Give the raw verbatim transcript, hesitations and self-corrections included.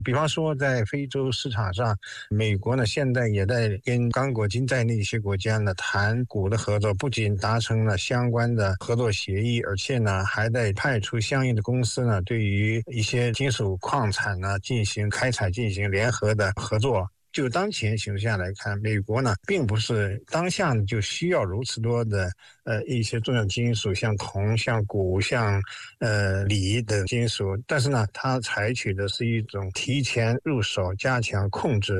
比方说在非洲市场上，美国呢现在也在跟刚果金在内一些国家呢谈钴的合作，不仅达成了相关的合作协议，而且呢还在派出相应的公司呢对于一些金属矿产呢进行开采进行联合的合作。就当前形势下来看，美国呢并不是当下就需要如此多的呃一些重要金属，像铜、像钴、像呃锂的金属，但是呢，它采取的是一种提前入手、加强控制